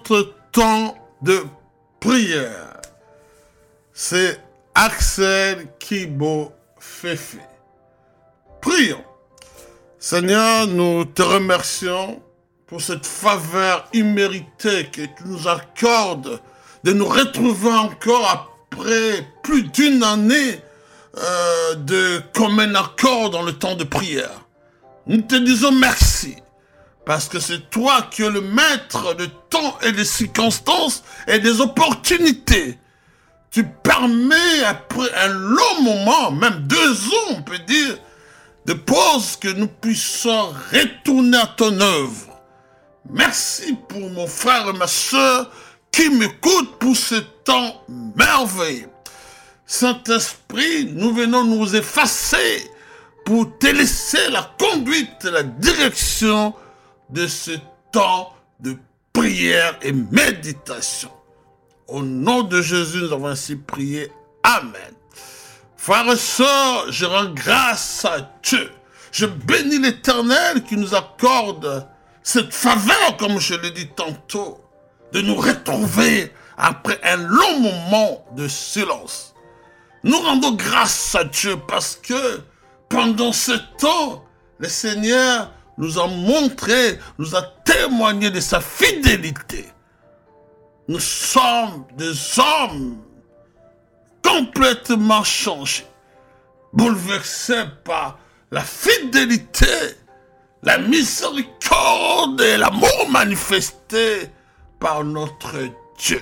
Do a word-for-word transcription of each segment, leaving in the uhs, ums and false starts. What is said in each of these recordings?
notre temps de prière. C'est Axel Kibo Fefe. Prions. Seigneur, nous te remercions pour cette faveur imméritée que tu nous accordes de nous retrouver encore après plus d'une année euh, de commun accord dans le temps de prière. Nous te disons merci, parce que c'est toi qui es le maître de temps et des circonstances et des opportunités. Tu permets, après un long moment, même deux ans, on peut dire, de pause, que nous puissions retourner à ton œuvre. Merci pour mon frère et ma soeur qui m'écoutent pour ce temps merveilleux. Saint-Esprit, nous venons nous effacer pour te laisser la conduite, la direction de ce temps de prière et méditation. Au nom de Jésus, nous avons ainsi prié. Amen. Frères et sœurs, je rends grâce à Dieu. Je bénis l'Éternel qui nous accorde cette faveur, comme je l'ai dit tantôt, de nous retrouver après un long moment de silence. Nous rendons grâce à Dieu parce que pendant ce temps, le Seigneur nous a montré, nous a témoigné de sa fidélité. Nous sommes des hommes complètement changés, bouleversés par la fidélité, la miséricorde et l'amour manifesté par notre Dieu.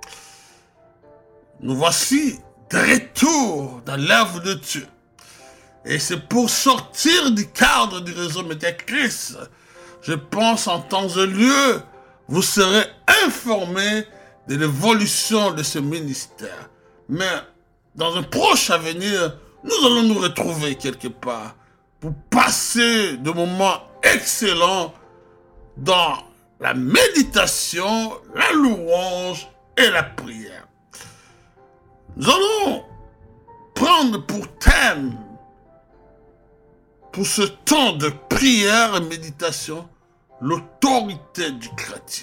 Nous voici de retour dans l'œuvre de Dieu. Et c'est pour sortir du cadre du réseau Média Christ, je pense en temps et lieu, vous serez informés de l'évolution de ce ministère. Mais dans un proche avenir, nous allons nous retrouver quelque part pour passer de moments excellents dans la méditation, la louange et la prière. Nous allons prendre pour thème, pour ce temps de prière et méditation, l'autorité du chrétien.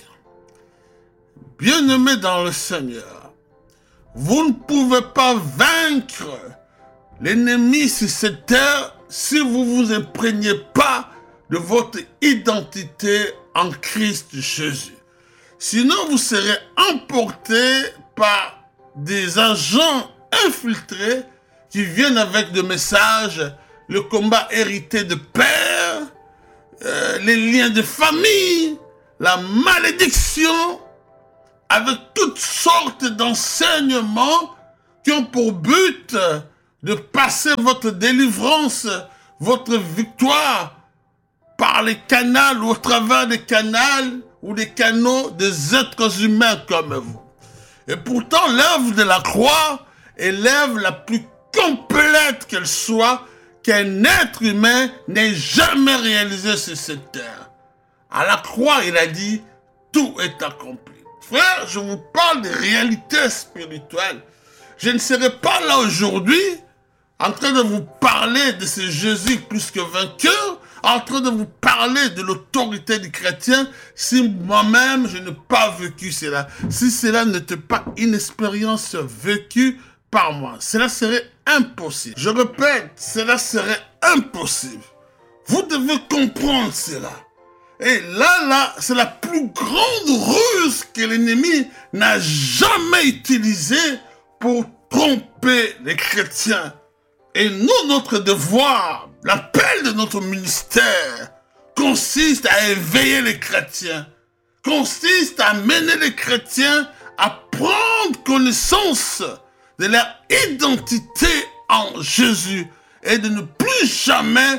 Bien-aimés dans le Seigneur, vous ne pouvez pas vaincre l'ennemi sur cette terre si vous ne vous imprégnez pas de votre identité en Christ Jésus. Sinon, vous serez emportés par des agents infiltrés qui viennent avec des messages, le combat hérité de père, euh, les liens de famille, la malédiction, avec toutes sortes d'enseignements qui ont pour but de passer votre délivrance, votre victoire par les canaux ou au travers des canaux ou des canaux des êtres humains comme vous. Et pourtant, l'œuvre de la croix est l'œuvre la plus complète qu'elle soit, qu'un être humain n'ait jamais réalisé sur cette terre. À la croix, il a dit, tout est accompli. Frère, je vous parle de réalités spirituelles. Je ne serai pas là aujourd'hui en train de vous parler de ce Jésus plus que vainqueur, en train de vous parler de l'autorité du chrétien, si moi-même je n'ai pas vécu cela, si cela n'était pas une expérience vécue par moi. Cela serait impossible. Je répète, cela serait impossible. Vous devez comprendre cela. Et là, là, c'est la plus grande ruse que l'ennemi n'a jamais utilisée pour tromper les chrétiens. Et nous, notre devoir, l'appel de notre ministère, consiste à éveiller les chrétiens, consiste à mener les chrétiens à prendre connaissance de leur identité en Jésus et de ne plus jamais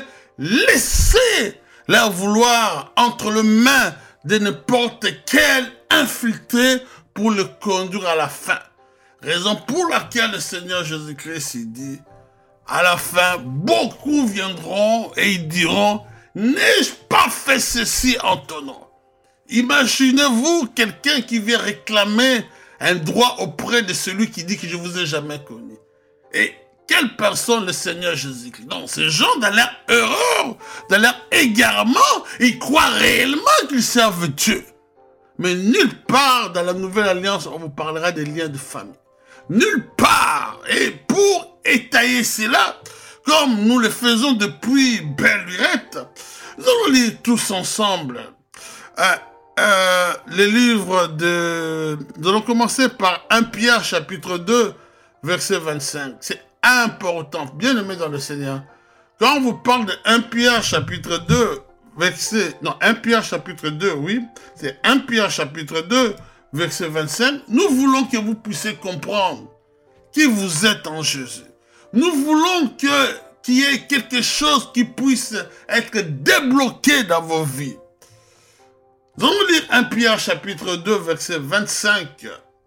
laisser leur vouloir entre les mains de n'importe quel infiltré pour le conduire à la fin. Raison pour laquelle le Seigneur Jésus-Christ dit, à la fin, beaucoup viendront et ils diront, n'ai-je pas fait ceci en ton nom? Imaginez-vous quelqu'un qui vient réclamer un droit auprès de celui qui dit que je vous ai jamais connu. Et quelle personne le Seigneur Jésus-Christ? Non, ces gens, dans leur erreur, dans leur égarement, ils croient réellement qu'ils servent Dieu. Mais nulle part dans la Nouvelle Alliance, on vous parlera des liens de famille. Nulle part. Et pour étayer cela, comme nous le faisons depuis belle lurette, nous allons lire tous ensemble euh, euh, les livres de... Nous allons commencer par un Pierre chapitre deux, verset vingt-cinq. C'est important, bien aimé dans le Seigneur. Quand on vous parle de un Pierre chapitre deux, verset... Non, un Pierre chapitre deux, oui. C'est un Pierre chapitre deux, verset vingt-cinq. Nous voulons que vous puissiez comprendre qui vous êtes en Jésus. Nous voulons que qu'il y ait quelque chose qui puisse être débloqué dans vos vies. Nous allons lire un Pierre chapitre deux, verset vingt-cinq.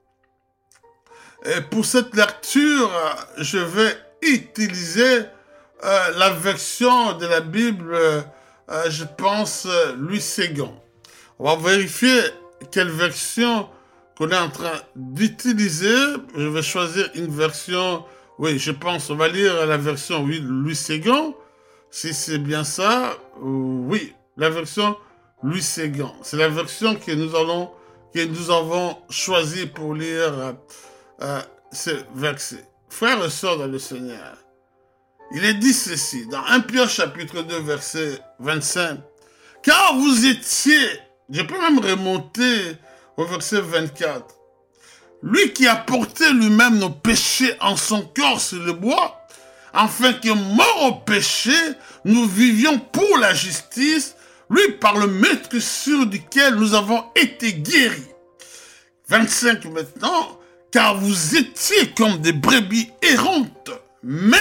Et pour cette lecture, je vais utiliser euh, la version de la Bible, euh, je pense, Louis Séguin. On va vérifier quelle version qu'on est en train d'utiliser. Je vais choisir une version, oui, je pense, on va lire la version, oui, Louis Séguin. Si c'est bien ça, oui, la version Louis Séguin. C'est la version que nous allons, que nous avons choisie pour lire euh, ce verset. Frères et sœurs dans le Seigneur, il est dit ceci, dans un Pierre chapitre deux, verset vingt-cinq. Car vous étiez, je peux même remonter au verset vingt-quatre. Lui qui a porté lui-même nos péchés en son corps sur le bois, afin que, mort au péché, nous vivions pour la justice, lui par le meurtrissure duquel nous avons été guéris. vingt-cinq maintenant, car vous étiez comme des brebis errantes, mais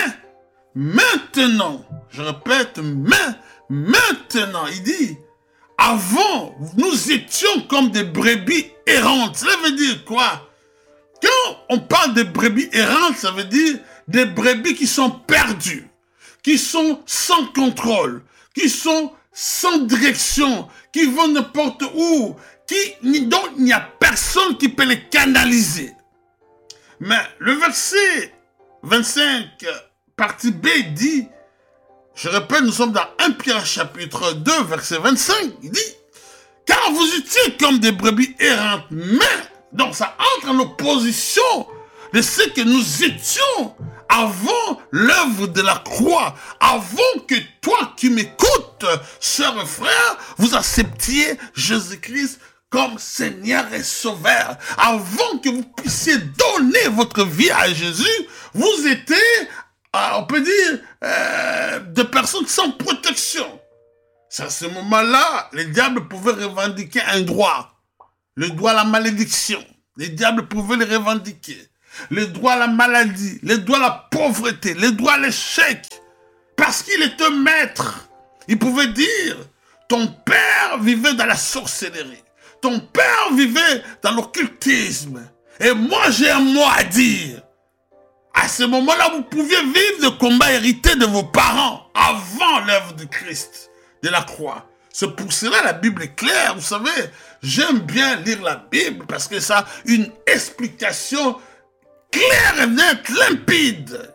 maintenant, je répète, mais maintenant, il dit, avant, nous étions comme des brebis errantes. Cela veut dire quoi? Quand on parle de brebis errantes, ça veut dire des brebis qui sont perdues, qui sont sans contrôle, qui sont sans direction, qui vont n'importe où, qui, dont il n'y a personne qui peut les canaliser. Mais le verset vingt-cinq, partie B, dit, je répète, nous sommes dans un Pierre chapitre deux, verset vingt-cinq, il dit, car vous étiez comme des brebis errantes, mais, donc ça entre en opposition de ce que nous étions avant l'œuvre de la croix, avant que toi qui m'écoutes, sœurs et frères, vous acceptiez Jésus-Christ comme Seigneur et Sauveur. Avant que vous puissiez donner votre vie à Jésus, vous étiez, euh, on peut dire, euh, des personnes sans protection. C'est à ce moment-là, les diables pouvaient revendiquer un droit. Le droit à la malédiction. Les diables pouvaient le revendiquer. Le droit à la maladie, le droit à la pauvreté, le droit à l'échec. Parce qu'il était maître. Il pouvait dire, ton père vivait dans la sorcellerie. Ton père vivait dans l'occultisme. Et moi, j'ai un mot à dire. À ce moment-là, vous pouviez vivre le combat hérité de vos parents avant l'œuvre de Christ, de la croix. C'est pour cela la Bible est claire. Vous savez, j'aime bien lire la Bible parce que ça a une explication claire et nette, limpide.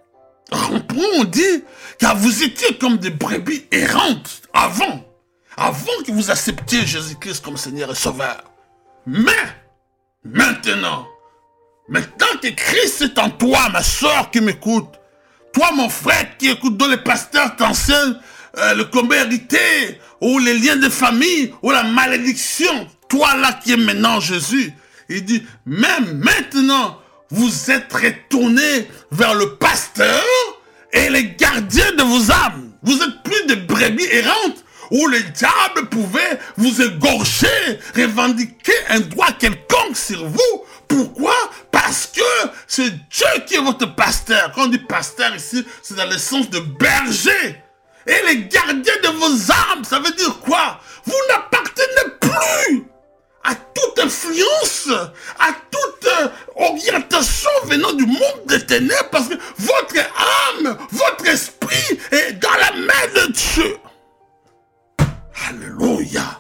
On dit, car vous étiez comme des brebis errantes avant. Avant que vous acceptiez Jésus-Christ comme Seigneur et Sauveur. Mais, maintenant, maintenant que Christ est en toi, ma soeur qui m'écoute, toi mon frère qui écoute, dont les pasteurs t'enseignent euh, le combat hérité, ou les liens de famille, ou la malédiction, toi là qui es maintenant Jésus, il dit, même maintenant, vous êtes retournés vers le pasteur et les gardiens de vos âmes. Vous êtes plus des brebis errantes, où le diable pouvait vous égorger, revendiquer un droit quelconque sur vous. Pourquoi? Parce que c'est Dieu qui est votre pasteur. Quand on dit pasteur ici, c'est dans le sens de berger. Et les gardiens de vos âmes, ça veut dire quoi? Vous n'appartenez plus à toute influence, à toute euh, orientation venant du monde des ténèbres, parce que votre âme, votre esprit est dans la main de Dieu. Alléluia.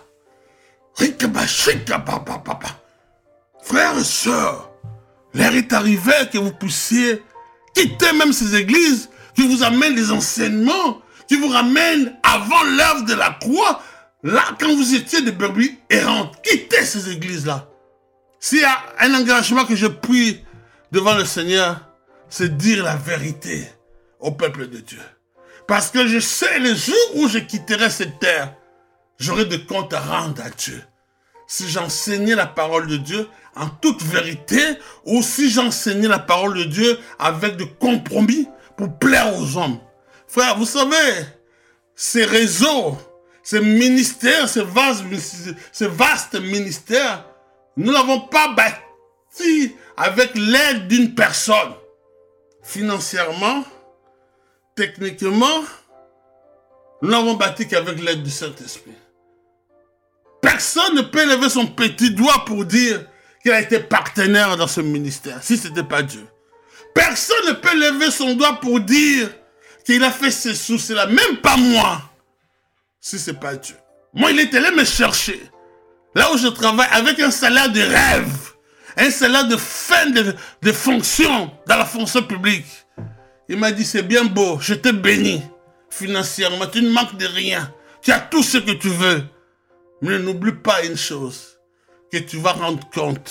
Frères et sœurs, l'heure est arrivée que vous puissiez quitter même ces églises qui vous amènent des enseignements, qui vous ramènent avant l'œuvre de la croix, Là, quand vous étiez des brebis errantes, quittez ces églises-là. S'il y a un engagement que je prie devant le Seigneur, c'est dire la vérité au peuple de Dieu. Parce que je sais les jours où je quitterai cette terre, j'aurai des comptes à rendre à Dieu. Si j'enseignais la parole de Dieu en toute vérité, ou si j'enseignais la parole de Dieu avec des compromis pour plaire aux hommes. Frère, vous savez, ces réseaux, ces ministères, ces vastes, ces vastes ministères, nous n'avons pas bâti avec l'aide d'une personne. Financièrement, techniquement, nous n'avons bâti qu'avec l'aide du Saint-Esprit. Personne ne peut lever son petit doigt pour dire qu'il a été partenaire dans ce ministère, si ce n'était pas Dieu. Personne ne peut lever son doigt pour dire qu'il a fait ses sous, cela, même pas moi, si ce n'est pas Dieu. Moi, il est allé me chercher, là où je travaille, avec un salaire de rêve, un salaire de fin de, de fonction, dans la fonction publique. Il m'a dit, c'est bien beau, je te bénis financièrement, tu ne manques de rien, tu as tout ce que tu veux. Mais n'oublie pas une chose, que tu vas rendre compte.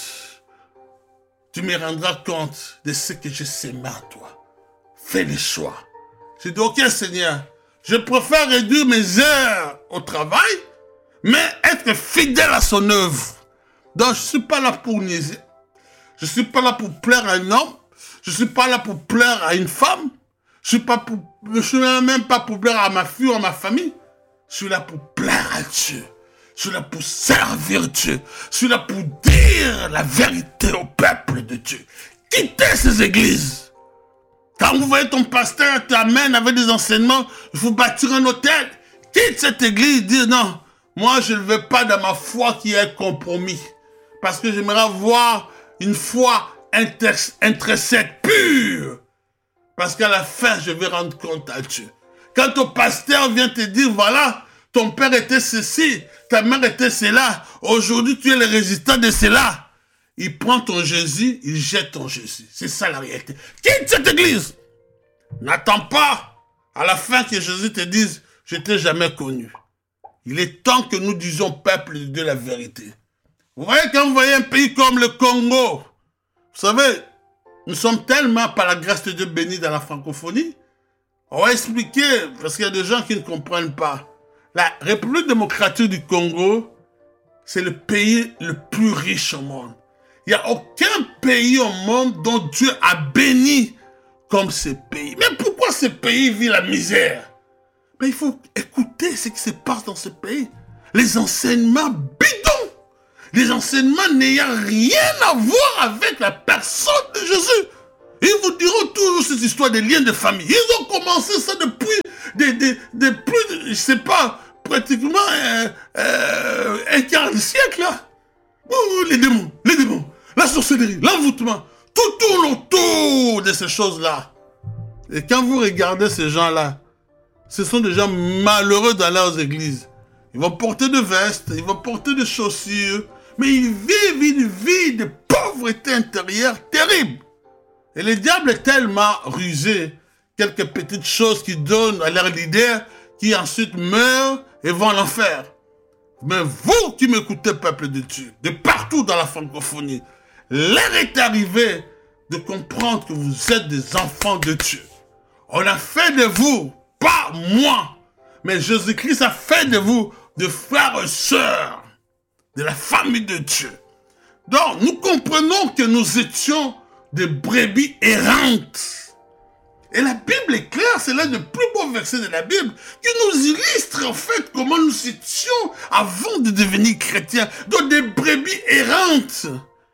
Tu me rendras compte de ce que je sème à toi. Fais le choix. J'ai dit, ok Seigneur, je préfère réduire mes heures au travail, mais être fidèle à son œuvre. Donc je ne suis pas là pour niaiser. Je ne suis pas là pour plaire à un homme. Je ne suis pas là pour plaire à une femme. Je ne suis même pas pour plaire à ma fille ou à ma famille. Je suis là pour plaire à Dieu. Je suis là pour servir Dieu. Je suis là pour dire la vérité au peuple de Dieu. Quittez ces églises. Quand vous voyez ton pasteur t'amène avec des enseignements, il faut bâtir un hôtel. Quitte cette église et dire non, moi je ne veux pas dans ma foi qui est compromis. Parce que j'aimerais avoir une foi intrinsèque, pure. Parce qu'à la fin, je vais rendre compte à Dieu. Quand ton pasteur vient te dire, voilà, ton père était ceci, ta mère était cela, aujourd'hui tu es le résultat de cela. Il prend ton Jésus, il jette ton Jésus. C'est ça la réalité. Quitte cette église. N'attends pas à la fin que Jésus te dise, je t'ai jamais connu. Il est temps que nous disions au peuple de Dieu la vérité. Vous voyez, quand vous voyez un pays comme le Congo, vous savez, nous sommes tellement par la grâce de Dieu bénis dans la francophonie. On va expliquer, parce qu'il y a des gens qui ne comprennent pas. La République démocratique du Congo, c'est le pays le plus riche au monde. Il n'y a aucun pays au monde dont Dieu a béni comme ce pays. Mais pourquoi ce pays vit la misère? Mais il faut écouter ce qui se passe dans ce pays. Les enseignements bidons. Les enseignements n'ayant rien à voir avec la personne de Jésus. Ils vous diront toujours cette histoire des liens de famille. Ils ont commencé ça depuis des, des, des plus, de, je sais pas, pratiquement euh, euh, un quart de siècle. Là. Oh, les démons, les démons, la sorcellerie, l'envoûtement, tout tourne autour de ces choses-là. Et quand vous regardez ces gens-là, ce sont des gens malheureux dans leurs églises. Ils vont porter des vestes, ils vont porter des chaussures, mais ils vivent une vie de pauvreté intérieure terrible. Et le diable est tellement rusé, quelques petites choses qui donnent à leurs leaders, qui ensuite meurent et vont en enfer. Mais vous qui m'écoutez, peuple de Dieu, de partout dans la francophonie, l'heure est arrivée de comprendre que vous êtes des enfants de Dieu. On a fait de vous, pas moi, mais Jésus-Christ a fait de vous de frères et sœurs de la famille de Dieu. Donc, nous comprenons que nous étions des brebis errantes. Et la Bible est claire, c'est l'un des plus beaux versets de la Bible qui nous illustre en fait comment nous étions avant de devenir chrétiens, donc des brebis errantes,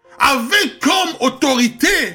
avec comme autorité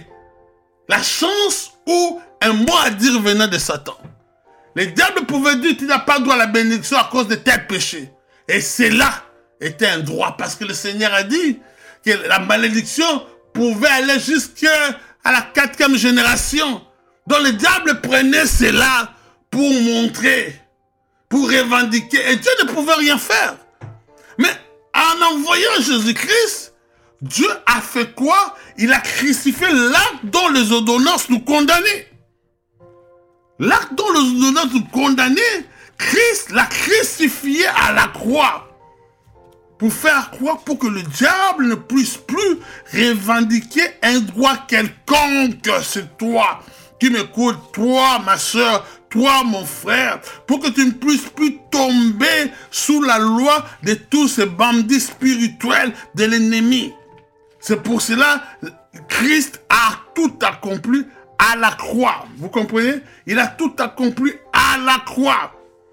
la chance ou un mot à dire venant de Satan. Les diables pouvaient dire tu n'as pas droit à la bénédiction à cause de tes péchés. Et cela était un droit parce que le Seigneur a dit que la malédiction pouvait aller jusqu'à la quatrième génération. Donc le diable prenait cela pour montrer, pour revendiquer. Et Dieu ne pouvait rien faire. Mais en envoyant Jésus-Christ, Dieu a fait quoi? Il a crucifié l'acte dont les ordonnances nous condamnaient. L'acte dont les ordonnances nous condamnaient, Christ l'a crucifié à la croix. pour faire quoi? Pour que le diable ne puisse plus revendiquer un droit quelconque sur toi. Qui m'écoute, toi, ma soeur, toi, mon frère, pour que tu ne puisses plus tomber sous la loi de tous ces bandits spirituels de l'ennemi. C'est pour cela que Christ a tout accompli à la croix. Vous comprenez? Il a tout accompli à la croix.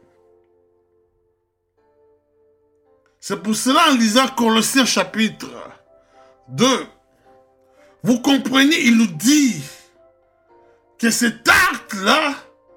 C'est pour cela, en lisant Colossiens chapitre deux, vous comprenez, il nous dit que cet acte-là,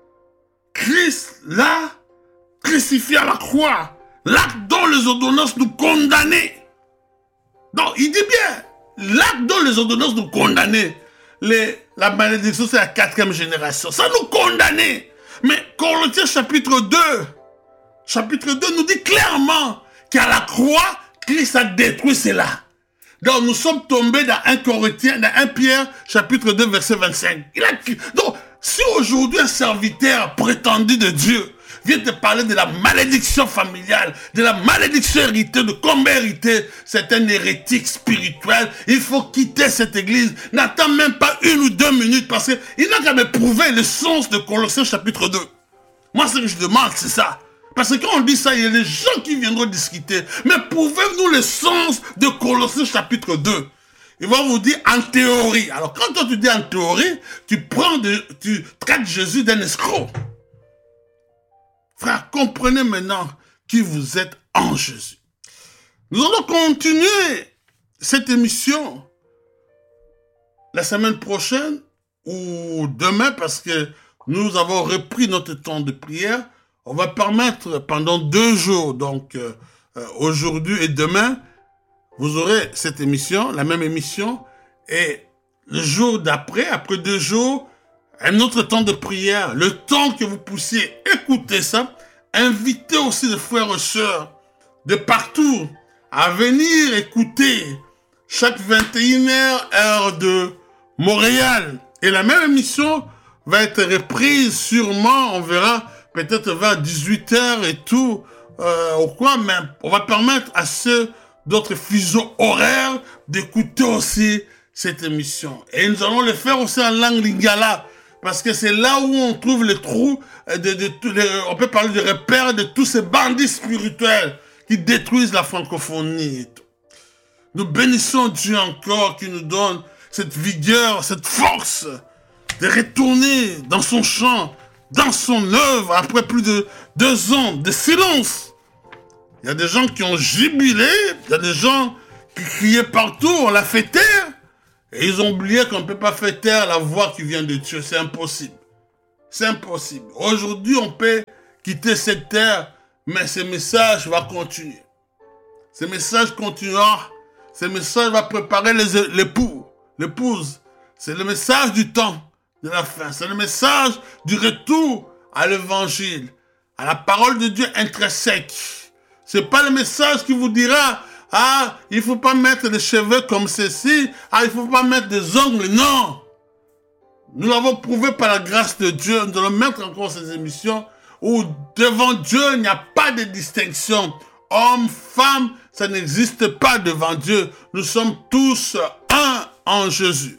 Christ l'a crucifié à la croix. L'acte dont les ordonnances nous condamnaient. Donc, il dit bien, l'acte dont les ordonnances nous condamnaient. Les, la malédiction, c'est la quatrième génération. Ça nous condamnait. Mais Colossiens chapitre deux, chapitre deux nous dit clairement qu'à la croix, Christ a détruit cela. Donc, nous sommes tombés dans un Corinthiens, dans un Pierre, chapitre deux, verset vingt-cinq. Il a... Donc, si aujourd'hui un serviteur prétendu de Dieu vient te parler de la malédiction familiale, de la malédiction héritée, de comment hériter, c'est un hérétique spirituel. Il faut quitter cette église. N'attends même pas une ou deux minutes parce qu'il n'a qu'à me prouver le sens de Colossiens chapitre deux. Moi, ce que je demande, c'est ça. Parce que quand on dit ça, il y a des gens qui viendront discuter. Mais prouvez-nous le sens de Colossiens chapitre deux. Ils vont vous dire en théorie. Alors quand toi tu dis en théorie, tu prends de, tu traites Jésus d'un escroc. Frère, comprenez maintenant qui vous êtes en Jésus. Nous allons continuer cette émission la semaine prochaine ou demain parce que nous avons repris notre temps de prière. On va permettre pendant deux jours, donc euh, euh, aujourd'hui et demain, vous aurez cette émission, la même émission, et le jour d'après, après deux jours, un autre temps de prière, le temps que vous puissiez écouter ça, invitez aussi les frères et sœurs de partout à venir écouter chaque vingt et une heures, heure de Montréal. Et la même émission va être reprise sûrement, on verra, peut-être vers dix-huit heures et tout, euh, ou quoi, mais on va permettre à ceux d'autres fuseaux horaires d'écouter aussi cette émission. Et nous allons le faire aussi en langue lingala, parce que c'est là où on trouve les trous, de, de, de, de, on peut parler de repères de tous ces bandits spirituels qui détruisent la francophonie et tout. Nous bénissons Dieu encore qui nous donne cette vigueur, cette force de retourner dans son champ, dans son œuvre, après plus de deux ans de silence. Il y a des gens qui ont jubilé, il y a des gens qui criaient partout, on l'a fait taire. Et ils ont oublié qu'on ne peut pas faire taire la voix qui vient de Dieu, c'est impossible. C'est impossible. Aujourd'hui, on peut quitter cette terre, mais ce message va continuer. Ce message continuera, ce message va préparer les, l'époux, l'épouse. C'est le message du temps de la fin. C'est le message du retour à l'évangile, à la parole de Dieu intrinsèque. C'est pas le message qui vous dira, ah, il faut pas mettre les cheveux comme ceci, ah, il faut pas mettre des ongles. Non. Nous l'avons prouvé par la grâce de Dieu. Nous allons mettre encore ces émissions où devant Dieu, il n'y a pas de distinction. Homme, femme, ça n'existe pas devant Dieu. Nous sommes tous un en Jésus.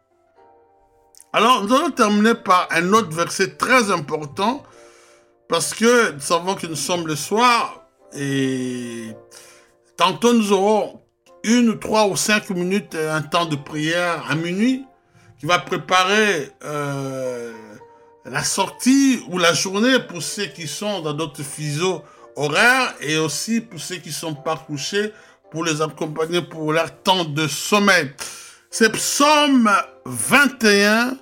Alors, nous allons terminer par un autre verset très important, parce que nous savons que nous sommes le soir, et tantôt nous aurons une ou trois ou cinq minutes, un temps de prière à minuit, qui va préparer euh, la sortie ou la journée pour ceux qui sont dans d'autres fuseaux horaires, et aussi pour ceux qui ne sont pas couchés, pour les accompagner pour leur temps de sommeil. C'est Psaume vingt et un,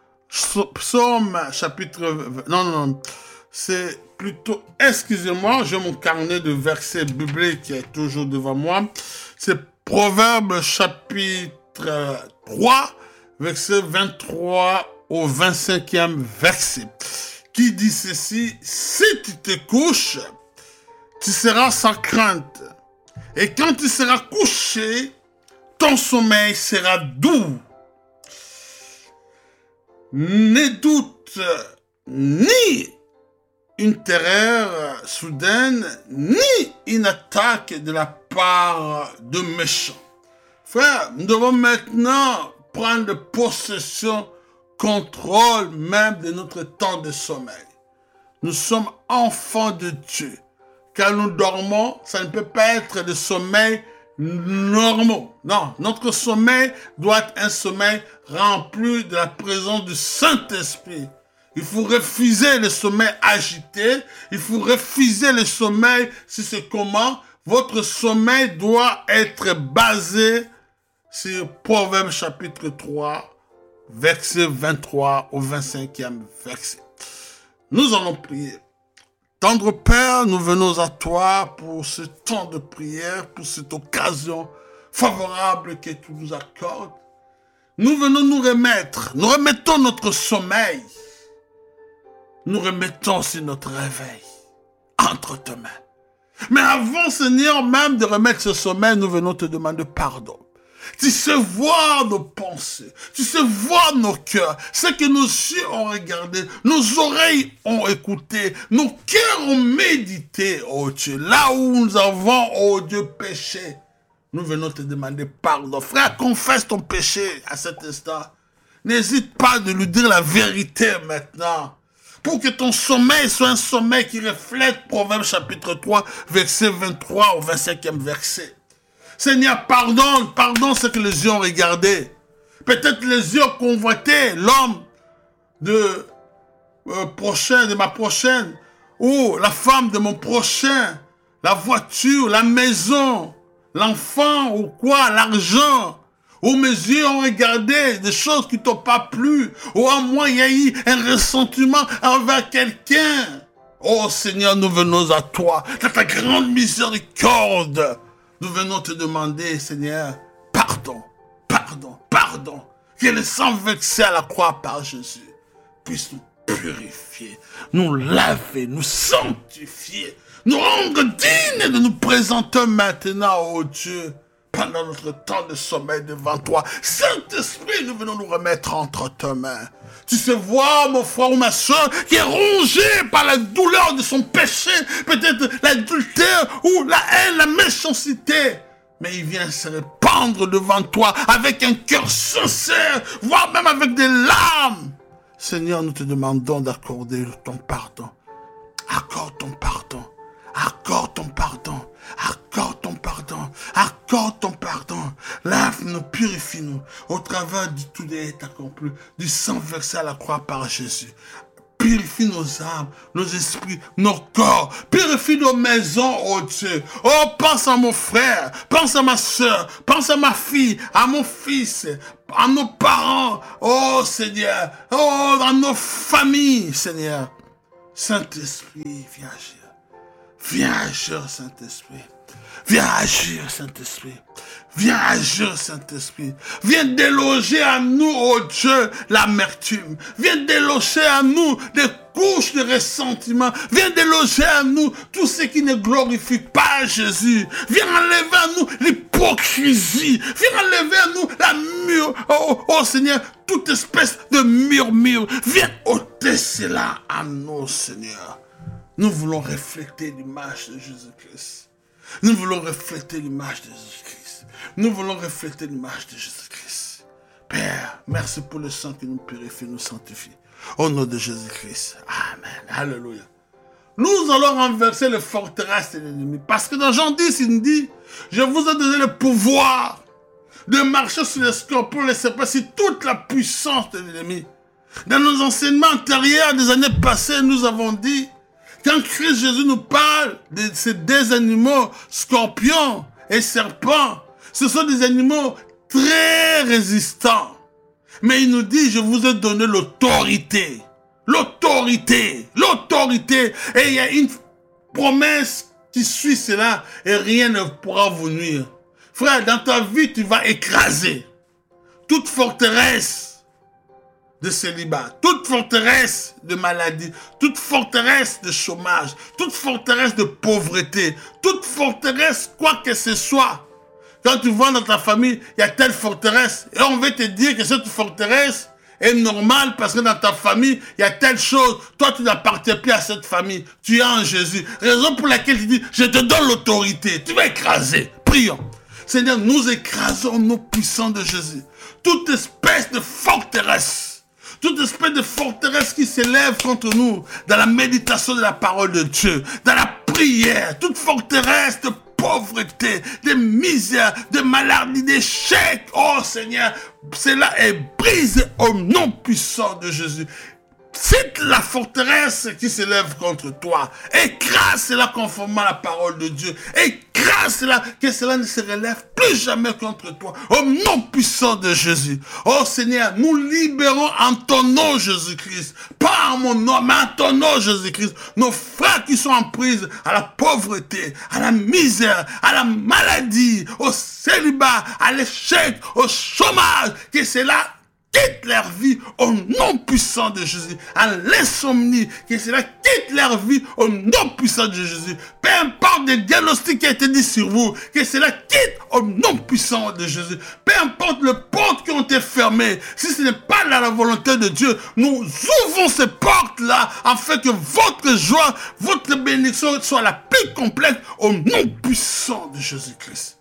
Psaume chapitre... Non, non, non, c'est plutôt... Excusez-moi, j'ai mon carnet de versets bibliques qui est toujours devant moi. C'est Proverbe chapitre trois, verset vingt-trois au vingt-cinquième verset, qui dit ceci: si tu te couches, tu seras sans crainte, et quand tu seras couché, ton sommeil sera doux. Ne doute ni une terreur soudaine, ni une attaque de la part de méchants. Frère, nous devons maintenant prendre possession, contrôle même de notre temps de sommeil. Nous sommes enfants de Dieu. Quand nous dormons, ça ne peut pas être de sommeil normal. Non, notre sommeil doit être un sommeil rempli de la présence du Saint-Esprit. Il faut refuser le sommeil agité. Il faut refuser le sommeil, si c'est comment. Votre sommeil doit être basé sur Proverbe chapitre trois, verset vingt-trois au vingt-cinquième verset. Nous allons prier. Tendre Père, nous venons à toi pour ce temps de prière, pour cette occasion favorable que tu nous accordes. Nous venons nous remettre, nous remettons notre sommeil, nous remettons aussi notre réveil entre tes mains. Mais avant, Seigneur, même de remettre ce sommeil, nous venons te demander pardon. Tu sais voir nos pensées, tu sais voir nos cœurs, ce que nos yeux ont regardé, nos oreilles ont écouté, nos cœurs ont médité, oh Dieu. Là où nous avons, oh Dieu, péché, nous venons te demander pardon. Frère, confesse ton péché à cet instant. N'hésite pas de lui dire la vérité maintenant. Pour que ton sommeil soit un sommeil qui reflète Proverbe chapitre trois, verset vingt-trois au vingt-cinquième verset. Seigneur, pardonne, pardonne ce que les yeux ont regardé. Peut-être les yeux ont convoité l'homme de, euh, prochain, de ma prochaine, ou la femme de mon prochain, la voiture, la maison, l'enfant ou quoi, l'argent. Ou mes yeux ont regardé des choses qui ne t'ont pas plu. Ou à moi, il y a eu un ressentiment envers quelqu'un. Oh Seigneur, nous venons à toi, dans ta grande miséricorde. Nous venons te demander, Seigneur, pardon, pardon, pardon. Que le sang versé à la croix par Jésus puisse nous purifier, nous laver, nous sanctifier, nous rendre dignes de nous présenter maintenant, oh Dieu, pendant notre temps de sommeil devant toi. Saint-Esprit, nous venons nous remettre entre tes mains. Tu sais voir mon frère ou ma soeur qui est rongé par la douleur de son péché, peut-être l'adultère ou la haine, la méchanceté. Mais il vient se répandre devant toi avec un cœur sincère, voire même avec des larmes. Seigneur, nous te demandons d'accorder ton pardon. Accorde ton pardon. Accorde ton pardon. Accorde ton pardon. Accorde ton pardon. Lave-nous, purifie-nous au travers du tout est accompli, du sang versé à la croix par Jésus. Purifie nos âmes, nos esprits, nos corps. Purifie nos maisons, oh Dieu. Oh, pense à mon frère, pense à ma soeur, pense à ma fille, à mon fils, à nos parents. Oh Seigneur, oh, dans nos familles, Seigneur. Saint-Esprit, viens agir. Viens agir, Saint-Esprit. Viens agir, Saint-Esprit. Viens agir, Saint-Esprit. Viens déloger à nous, oh Dieu, l'amertume. Viens déloger à nous des couches de ressentiment. Viens déloger à nous tout ce qui ne glorifie pas Jésus. Viens enlever à nous l'hypocrisie. Viens enlever à nous la mur. Oh, oh Seigneur, toute espèce de murmure. Viens ôter cela à nous, Seigneur. Nous voulons refléter l'image de Jésus-Christ. Nous voulons refléter l'image de Jésus-Christ. Nous voulons refléter l'image de Jésus-Christ. Père, merci pour le sang qui nous purifie, nous sanctifie. Au nom de Jésus-Christ. Amen. Alléluia. Nous allons renverser les forteresses de l'ennemi. Parce que dans Jean dix, il nous dit, je vous ai donné le pouvoir de marcher sur les scorpions, les serpents, sur toute la puissance de l'ennemi. Dans nos enseignements antérieurs des années passées, nous avons dit, quand Christ Jésus nous parle de ces deux animaux, scorpions et serpents, ce sont des animaux très résistants. Mais il nous dit, je vous ai donné l'autorité. L'autorité. L'autorité. Et il y a une promesse qui suit cela et rien ne pourra vous nuire. Frère, dans ta vie, tu vas écraser toute forteresse de célibat, toute forteresse de maladie, toute forteresse de chômage, toute forteresse de pauvreté, toute forteresse, quoi que ce soit. Quand tu vois dans ta famille, il y a telle forteresse, et on veut te dire que cette forteresse est normale parce que dans ta famille, il y a telle chose. Toi, tu n'appartiens plus à cette famille. Tu es en Jésus. Raison pour laquelle tu dis, je te donne l'autorité. Tu vas écraser. prions. Seigneur, nous écrasons nos puissants de Jésus. Toute espèce de forteresse, toute espèce de forteresse qui s'élève contre nous dans la méditation de la parole de Dieu, dans la prière, toute forteresse de pauvreté, de misère, de maladie, d'échec. Oh Seigneur, cela est brisé au nom puissant de Jésus. Cite la forteresse qui s'élève contre toi. Écrase cela conformément à la parole de Dieu. Écrase cela, que cela ne se relève plus jamais contre toi. Au nom puissant de Jésus. Oh Seigneur, nous libérons en ton nom Jésus-Christ. Pas en mon nom, mais en ton nom Jésus-Christ. Nos frères qui sont en prise à la pauvreté, à la misère, à la maladie, au célibat, à l'échec, au chômage. Que cela quitte leur vie au nom puissant de Jésus. À l'insomnie, que cela quitte leur vie au nom puissant de Jésus. Peu importe le diagnostic qui a été dit sur vous, que cela quitte au nom puissant de Jésus. Peu importe les portes qui ont été fermées, si ce n'est pas dans la volonté de Dieu, nous ouvrons ces portes-là afin que votre joie, votre bénédiction soit la plus complète au nom puissant de Jésus-Christ.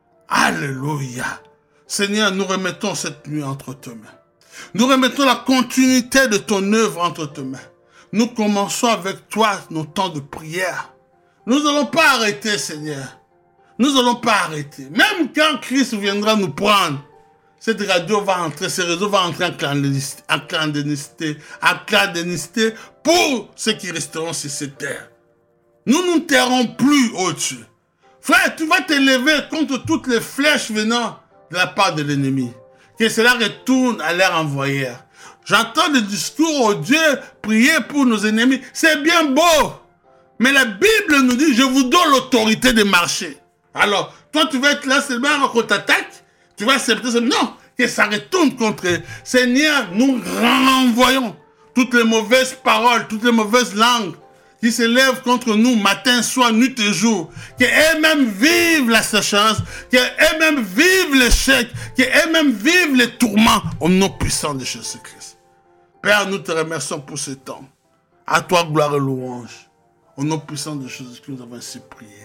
Alléluia. Seigneur, nous remettons cette nuit entre tes mains. Nous remettons la continuité de ton œuvre entre tes mains. Nous commençons avec toi nos temps de prière. Nous n'allons pas arrêter, Seigneur. Nous n'allons pas arrêter. Même quand Christ viendra nous prendre, cette radio va entrer, ce réseau va entrer en clandestinité, en clandestinité, en clandestinité pour ceux qui resteront sur cette terre. Nous ne nous tairons plus, oh Dieu. Frère, tu vas t'élever contre toutes les flèches venant de la part de l'ennemi. Que cela retourne à leur envoyeur. J'entends des discours, oh Dieu, prier pour nos ennemis. C'est bien beau. Mais la Bible nous dit, je vous donne l'autorité de marcher. Alors, toi, tu vas être là seulement qu'on t'attaque. Tu vas accepter ça. Non, que ça retourne contre eux. Seigneur, nous renvoyons toutes les mauvaises paroles, toutes les mauvaises langues qui s'élèvent contre nous matin, soir, nuit et jour, qu'eux-mêmes vivent la sécheresse, qu'eux-mêmes vivent l'échec, qu'eux-mêmes vivent les tourments au nom puissant de Jésus-Christ. Père, nous te remercions pour ce temps. À toi, gloire et louange. Au nom puissant de Jésus-Christ, nous avons ainsi prié.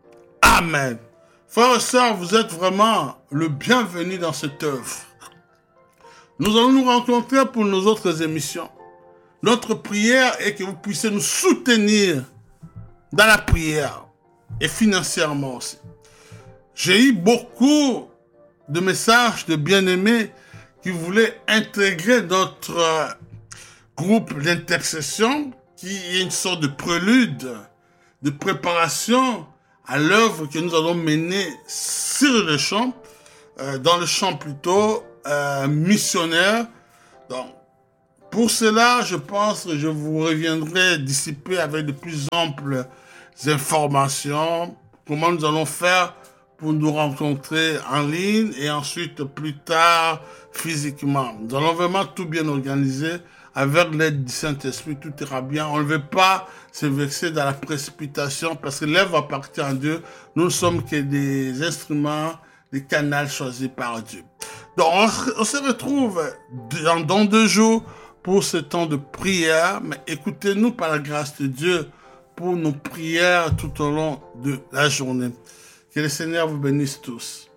Amen. Frères et sœurs, vous êtes vraiment le bienvenu dans cette œuvre. Nous allons nous rencontrer pour nos autres émissions. Notre prière est que vous puissiez nous soutenir dans la prière et financièrement aussi. J'ai eu beaucoup de messages de bien-aimés qui voulaient intégrer notre groupe d'intercession, qui est une sorte de prélude, de préparation à l'œuvre que nous allons mener sur le champ, euh, dans le champ plutôt euh, missionnaire. Donc, pour cela, je pense que je vous reviendrai d'ici peu avec de plus amples informations. Comment nous allons faire pour nous rencontrer en ligne et ensuite plus tard physiquement. Nous allons vraiment tout bien organiser avec l'aide du Saint-Esprit. Tout ira bien. On ne veut pas se vexer dans la précipitation parce que l'œuvre appartient à Dieu. Nous ne sommes que des instruments, des canaux choisis par Dieu. Donc on, on se retrouve dans, dans deux jours pour ce temps de prière, mais écoutez-nous par la grâce de Dieu pour nos prières tout au long de la journée. Que le Seigneur vous bénisse tous.